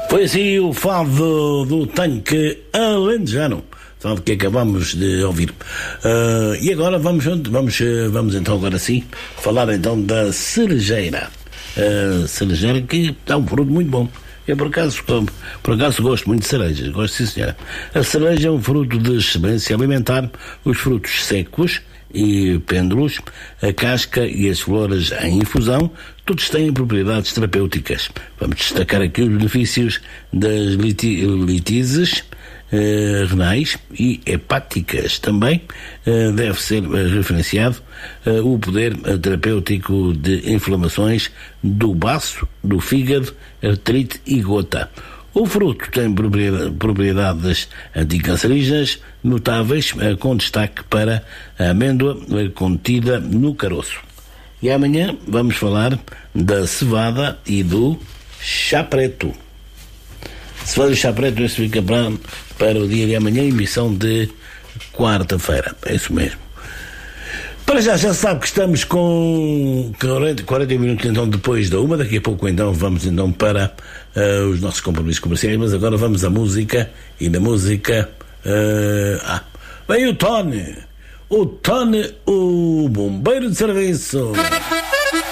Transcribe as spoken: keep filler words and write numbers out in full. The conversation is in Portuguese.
Foi assim o fado do tanque alentejano, fado que acabamos de ouvir. Uh, e agora vamos, vamos, vamos então agora sim falar então da cerejeira. Uh, cerejeira que é um fruto muito bom. Eu por acaso, por acaso gosto muito de cerejas, gosto sim senhora. A cereja é um fruto de excelência alimentar. Os frutos secos e pêndulos, a casca e as flores em infusão, todos têm propriedades terapêuticas. Vamos destacar aqui os benefícios das liti- litizes eh, renais e hepáticas. Também eh, deve ser eh, referenciado eh, o poder eh, terapêutico de inflamações do baço, do fígado, artrite e gota. O fruto tem propriedades anticancerígenas notáveis, com destaque para a amêndoa contida no caroço. E amanhã vamos falar da cevada e do chá preto. Cevada e chá preto, isso fica para, para o dia de amanhã, emissão de quarta-feira. É isso mesmo. Para já, já sabe que estamos com quarenta, quarenta minutos então depois da uma, daqui a pouco então vamos então para uh, os nossos compromissos comerciais, mas agora vamos à música, e na música uh, ah, vem o Tony, o Tony, o bombeiro de serviço.